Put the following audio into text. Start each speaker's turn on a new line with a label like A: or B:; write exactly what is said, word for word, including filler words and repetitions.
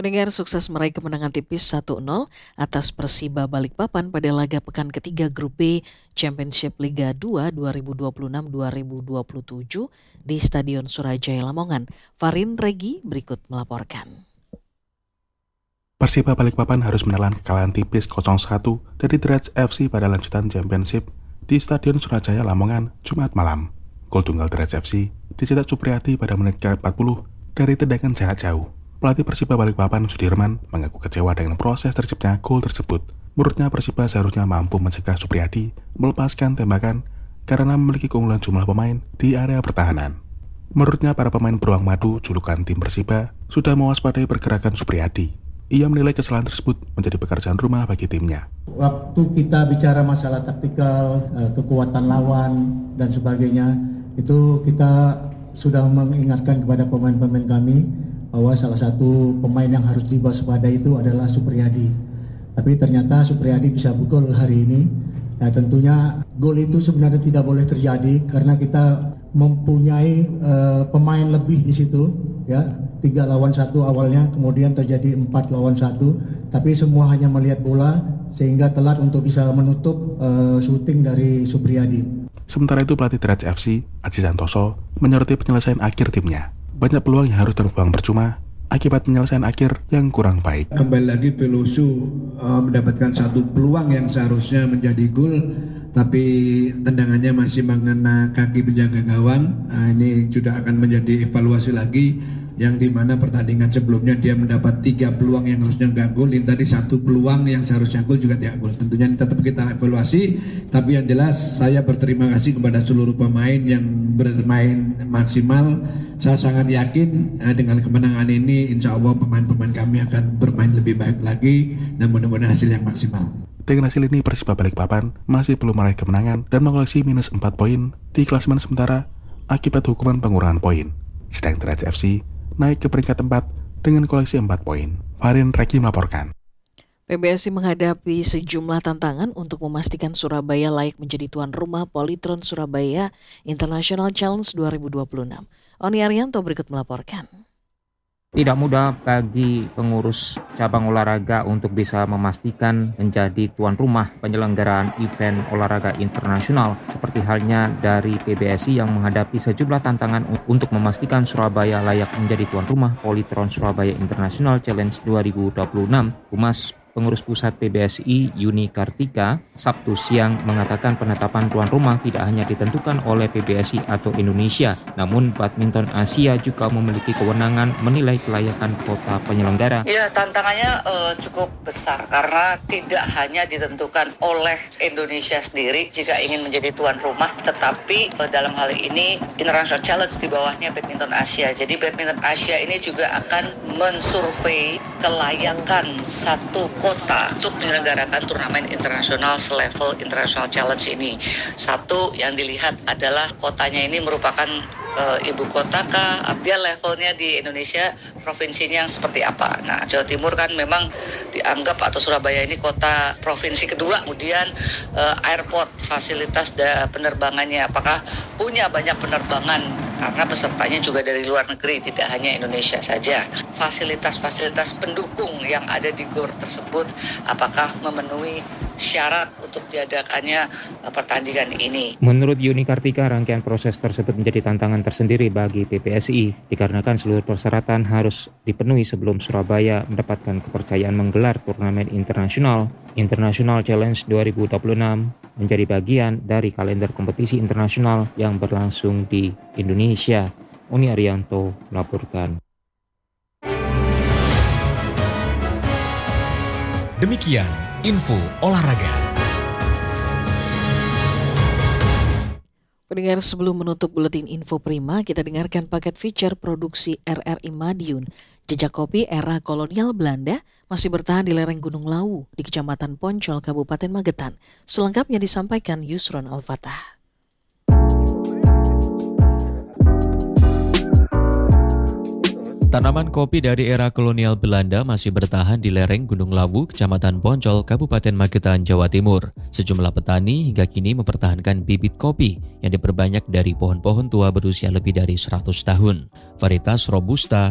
A: Pendengar, sukses meraih kemenangan tipis satu nol atas Persiba Balikpapan pada laga pekan ketiga Grup B Championship Liga dua dua ribu dua puluh enam dua ribu dua puluh tujuh di Stadion Surajaya Lamongan. Farin Regi berikut melaporkan.
B: Persiba Balikpapan harus menelan kekalahan tipis nol satu dari Dreds F C pada lanjutan Championship di Stadion Surajaya Lamongan Jumat malam. Gol tunggal Dreds F C dicetak Supriyadi pada menit ke empat puluh dari tendangan jarak jauh. Pelatih Persiba Balikpapan Sudirman mengaku kecewa dengan proses terciptanya gol tersebut. Menurutnya Persiba seharusnya mampu mencegah Supriyadi melepaskan tembakan karena memiliki keunggulan jumlah pemain di area pertahanan. Menurutnya para pemain beruang madu julukan tim Persiba sudah mewaspadai pergerakan Supriyadi. Ia menilai kesalahan tersebut menjadi pekerjaan rumah bagi timnya.
C: Waktu kita bicara masalah taktikal, kekuatan lawan dan sebagainya, itu kita sudah mengingatkan kepada pemain-pemain kami bahwa salah satu pemain yang harus diwaspadai itu adalah Supriyadi. Tapi ternyata Supriyadi bisa gol hari ini. Ya, tentunya gol itu sebenarnya tidak boleh terjadi karena kita mempunyai uh, pemain lebih di situ, ya tiga lawan satu awalnya, kemudian terjadi empat lawan satu. Tapi semua hanya melihat bola sehingga telat untuk bisa menutup uh, syuting dari Supriyadi.
B: Sementara itu pelatih Dreds F C Aji Santoso menyoroti penyelesaian akhir timnya. Banyak peluang yang harus terbuang percuma akibat penyelesaian akhir yang kurang baik.
D: Kembali lagi Veloso uh, mendapatkan satu peluang yang seharusnya menjadi gol, tapi tendangannya masih mengena kaki penjaga gawang. Nah, ini juga akan menjadi evaluasi lagi, yang dimana pertandingan sebelumnya dia mendapat tiga peluang yang harusnya nggak gol, ini tadi satu peluang yang seharusnya gol juga tidak gol. Tentunya ini tetap kita evaluasi, tapi yang jelas saya berterima kasih kepada seluruh pemain yang bermain maksimal. Saya sangat yakin eh, dengan kemenangan ini insya Allah pemain-pemain kami akan bermain lebih baik lagi dan mudah-mudahan hasil yang maksimal.
B: Dengan hasil ini Persiba Balikpapan masih belum meraih kemenangan dan mengoleksi minus empat poin di klasemen sementara akibat hukuman pengurangan poin. Sedang Dreds F C naik ke peringkat empat dengan koleksi empat poin. Farin Regi melaporkan.
A: P B S I menghadapi sejumlah tantangan untuk memastikan Surabaya layak menjadi tuan rumah Polytron Surabaya International Challenge dua ribu dua puluh enam. Oni Arianto berikut melaporkan.
E: Tidak mudah bagi pengurus cabang olahraga untuk bisa memastikan menjadi tuan rumah penyelenggaraan event olahraga internasional, seperti halnya dari P B S I yang menghadapi sejumlah tantangan untuk memastikan Surabaya layak menjadi tuan rumah Polytron Surabaya International Challenge dua ribu dua puluh enam. Humas Pengurus Pusat P B S I Yuni Kartika Sabtu siang mengatakan penetapan tuan rumah tidak hanya ditentukan oleh P B S I atau Indonesia, namun Badminton Asia juga memiliki kewenangan menilai kelayakan kota penyelenggara.
F: Ya, tantangannya uh, cukup besar karena tidak hanya ditentukan oleh Indonesia sendiri jika ingin menjadi tuan rumah, tetapi uh, dalam hal ini International Challenge di bawahnya Badminton Asia. Jadi Badminton Asia ini juga akan mensurvei kelayakan satu kota untuk menyelenggarakan turnamen internasional selevel International Challenge ini. Satu yang dilihat adalah kotanya ini merupakan uh, ibu kota kah, dia levelnya di Indonesia, provinsinya yang seperti apa. Nah, Jawa Timur kan memang dianggap atau Surabaya ini kota provinsi kedua. Kemudian uh, airport, fasilitas da, penerbangannya, apakah punya banyak penerbangan karena pesertanya juga dari luar negeri, tidak hanya Indonesia saja. Fasilitas-fasilitas pendukung yang ada di G O R tersebut, apakah memenuhi syarat untuk diadakannya pertandingan ini.
E: Menurut Yuni Kartika, rangkaian proses tersebut menjadi tantangan tersendiri bagi P B S I, dikarenakan seluruh persyaratan harus dipenuhi sebelum Surabaya mendapatkan kepercayaan menggelar turnamen internasional. International Challenge dua ribu dua puluh enam menjadi bagian dari kalender kompetisi internasional yang berlangsung di Indonesia. Oni Arianto melaporkan.
G: Demikian info olahraga.
A: Pendengar, sebelum menutup buletin info prima, kita dengarkan paket feature produksi R R I Madiun. Jejak kopi era kolonial Belanda masih bertahan di lereng Gunung Lawu di Kecamatan Poncol, Kabupaten Magetan. Selengkapnya disampaikan Yusron Al-Fatah.
G: Tanaman kopi dari era kolonial Belanda masih bertahan di lereng Gunung Lawu, Kecamatan Poncol, Kabupaten Magetan, Jawa Timur. Sejumlah petani hingga kini mempertahankan bibit kopi yang diperbanyak dari pohon-pohon tua berusia lebih dari seratus tahun. Varietas Robusta